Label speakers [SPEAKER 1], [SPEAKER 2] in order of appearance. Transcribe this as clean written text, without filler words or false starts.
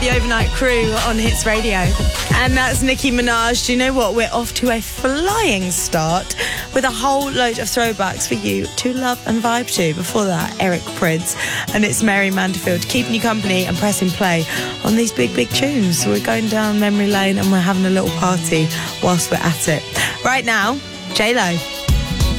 [SPEAKER 1] the Overnight Crew on Hits Radio. And that's Nicki Minaj. Do you know what? We're off to a flying start with a whole load of throwbacks for you to love and vibe to. Before that, Eric Prydz, and it's Mary Manderfield keeping you company and pressing play on these big, big tunes. So we're going down memory lane and we're having a little party whilst we're at it. Right now, J-Lo.